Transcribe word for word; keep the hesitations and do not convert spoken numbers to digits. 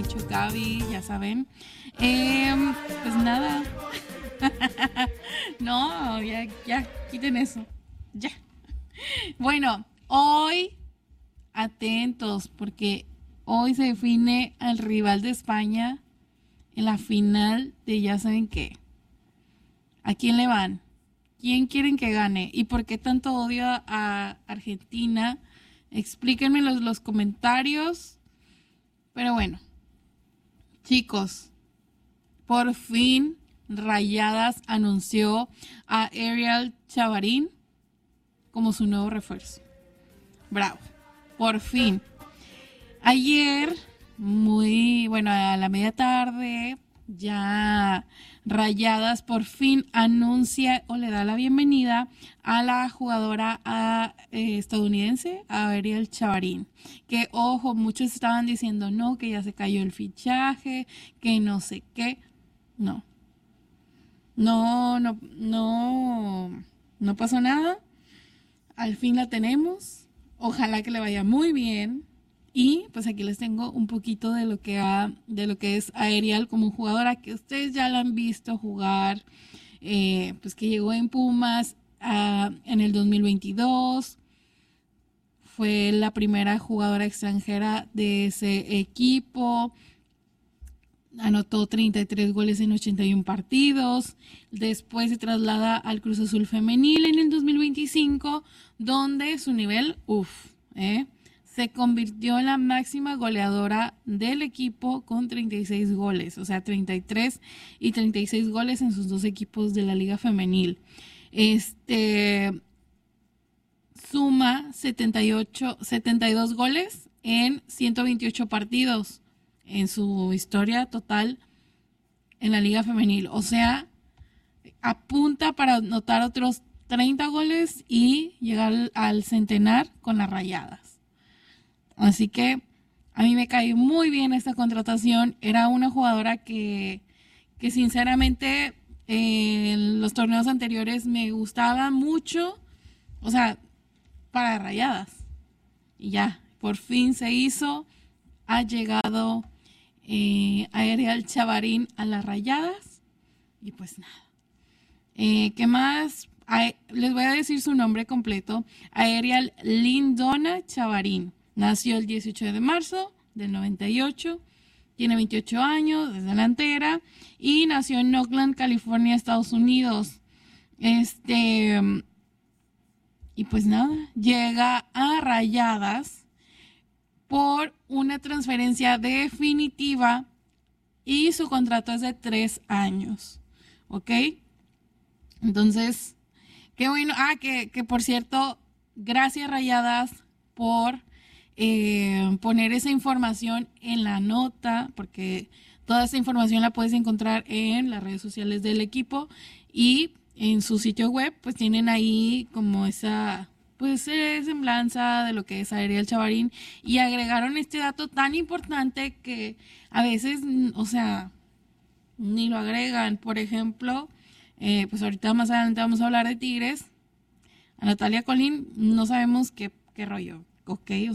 dicho Gaby, ya saben. Eh, pues nada. No, ya, ya, quiten eso. Ya. Bueno, hoy, atentos, porque hoy se define al rival de España en la final de ya saben qué. ¿A quién le van? ¿Quién quieren que gane? ¿Y por qué tanto odio a Argentina? Explíquenme en los, los comentarios. Pero bueno, chicos, por fin Rayadas anunció a Ariel Chavarín como su nuevo refuerzo. Bravo, por fin. Ayer, muy bueno, a la media tarde, ya Rayadas por fin anuncia o le da la bienvenida a la jugadora a, eh, estadounidense, a Ariel Chavarín. Que, ojo, muchos estaban diciendo no, que ya se cayó el fichaje, que no sé qué. No. No, no, no, no pasó nada. Al fin la tenemos. Ojalá que le vaya muy bien. Y pues aquí les tengo un poquito de lo que ha, de lo que es Ariel como jugadora, que ustedes ya la han visto jugar, eh, pues que llegó en Pumas uh, en el dos mil veintidós. Fue la primera jugadora extranjera de ese equipo. Anotó treinta y tres goles en ochenta y uno partidos. Después se traslada al Cruz Azul Femenil en el dos mil veinticinco, donde su nivel, uff, eh, se convirtió en la máxima goleadora del equipo con treinta y seis goles, o sea, treinta y tres y treinta y seis goles en sus dos equipos de la Liga Femenil. Este suma setenta y ocho, setenta y dos goles en ciento veintiocho partidos en su historia total en la Liga Femenil. O sea, apunta para anotar otros treinta goles y llegar al centenar con las Rayadas. Así que a mí me cae muy bien esta contratación. Era una jugadora que, que sinceramente eh, en los torneos anteriores me gustaba mucho. O sea, para Rayadas. Y ya, por fin se hizo. Ha llegado eh, Ariel Chavarín a las Rayadas. Y pues nada. Eh, ¿Qué más? A, les voy a decir su nombre completo. Ariel Lindona Chavarín. Nació el dieciocho de marzo del noventa y ocho. Tiene veintiocho años, es delantera. Y nació en Oakland, California, Estados Unidos. Este... Y pues nada, llega a Rayadas por una transferencia definitiva y su contrato es de tres años, ¿ok? Entonces, qué bueno. Ah, que, que por cierto, gracias Rayadas por eh, poner esa información en la nota, porque toda esa información la puedes encontrar en las redes sociales del equipo y en su sitio web, pues tienen ahí como esa, pues, eh, semblanza de lo que es Ariel Chavarín y agregaron este dato tan importante que a veces, o sea, ni lo agregan. Por ejemplo, eh, pues ahorita más adelante vamos a hablar de Tigres. A Natalia Colín no sabemos qué, qué rollo, ¿ok?